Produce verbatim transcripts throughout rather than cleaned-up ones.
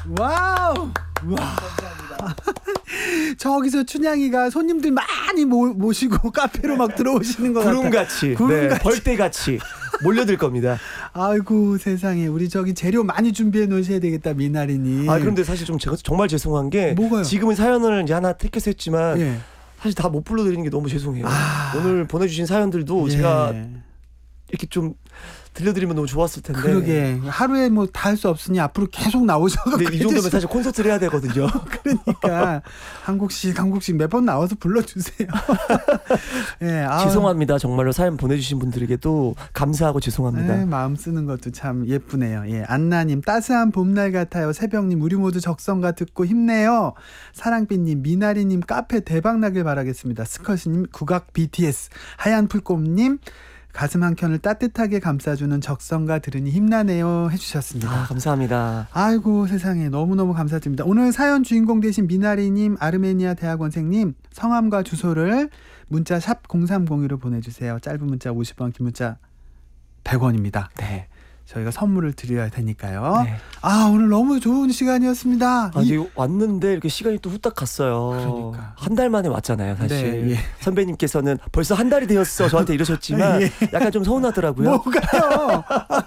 와우. 와. 감사합니다. 저기서 춘향이가 손님들 많이 모, 모시고 카페로 막 들어오시는 것 같아요. 구름같이, 구름같이. 네, 벌떼같이 몰려들 겁니다. 아이고 세상에, 우리 저기 재료 많이 준비해 놓으셔야 되겠다, 미나리님. 아 그런데 사실 좀 제가 정말 죄송한 게 뭐가요? 지금은 사연을 이제 하나 택해서 했지만 예. 사실 다 못 불러드리는 게 너무 죄송해요. 아. 오늘 보내주신 사연들도 예. 제가 이렇게 좀 들려드리면 너무 좋았을 텐데. 그러게 하루에 뭐 다 할 수 없으니 앞으로 계속 나오셔서. 이 정도면 사실 콘서트를 해야 되거든요. 그러니까 한 곡씩 한 곡씩 몇 번 나와서 불러주세요. 예, 아, 죄송합니다. 정말로 사연 보내주신 분들에게도 감사하고 죄송합니다. 예, 마음 쓰는 것도 참 예쁘네요. 예, 안나님 따스한 봄날 같아요. 새벽님 우리 모두 적성가 듣고 힘내요. 사랑빛님 미나리님 카페 대박나길 바라겠습니다. 스커시님 국악 비티에스 하얀 풀꽃님 가슴 한켠을 따뜻하게 감싸주는 적성가 들으니 힘나네요 해주셨습니다. 아, 감사합니다. 아이고 세상에 너무너무 감사드립니다. 오늘 사연 주인공 되신 미나리님, 아르메니아 대학원생님 성함과 주소를 문자 샵 공삼공이로 보내주세요. 짧은 문자 오십 원, 긴 문자 백 원입니다. 네, 저희가 선물을 드려야 되니까요. 네. 아 오늘 너무 좋은 시간이었습니다. 아, 이... 왔는데 이렇게 시간이 또 후딱 갔어요. 그러니까. 한 달 만에 왔잖아요 사실. 네, 예. 선배님께서는 벌써 한 달이 되었어 저한테 이러셨지만 예. 약간 좀 서운하더라고요. 뭐가요?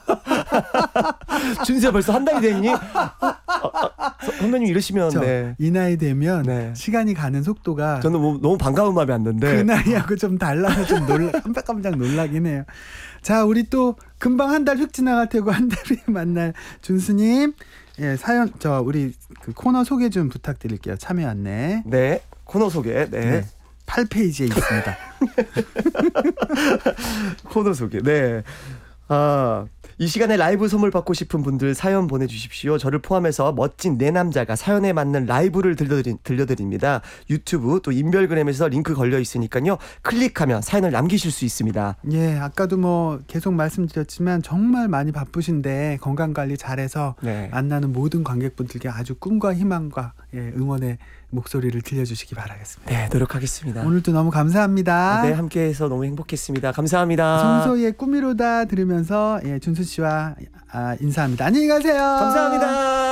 준수야 벌써 한 달이 됐니? 아, 아, 선배님 이러시면 네. 이 나이 되면 네. 시간이 가는 속도가 저는 뭐, 너무 반가운 마음이 왔는데 그 나이하고 좀 달라서 좀 놀라, 깜짝깜짝 놀라긴 해요. 자, 우리 또 금방 한 달 휙 지나갈 테고 한 달 후에 만날 준수님, 예, 사연 저 우리 그 코너 소개 좀 부탁드릴게요. 참여 안내. 네, 코너 소개. 네, 네 팔 페이지에 있습니다. 코너 소개. 네. 아, 이 시간에 라이브 선물 받고 싶은 분들 사연 보내주십시오. 저를 포함해서 멋진 네 남자가 사연에 맞는 라이브를 들려드리, 들려드립니다. 유튜브 또 인별그램에서 링크 걸려 있으니까요. 클릭하면 사연을 남기실 수 있습니다. 예, 아까도 뭐 계속 말씀드렸지만 정말 많이 바쁘신데 건강관리 잘해서 네. 만나는 모든 관객분들께 아주 꿈과 희망과 예, 응원의 목소리를 들려주시기 바라겠습니다. 네, 노력하겠습니다. 오늘도 너무 감사합니다. 네, 함께해서 너무 행복했습니다. 감사합니다. 성소의 꿈이로다 들으면서 예, 준수 씨와 아, 인사합니다. 안녕히 가세요. 감사합니다.